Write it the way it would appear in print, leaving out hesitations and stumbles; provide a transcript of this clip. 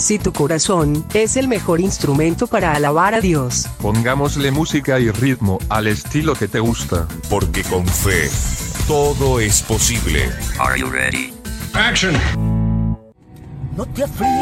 Si tu corazón es el mejor instrumento para alabar a Dios, pongámosle música y ritmo al estilo que te gusta. Porque con fe, todo es posible. Are you ready? Action! No te aflijas.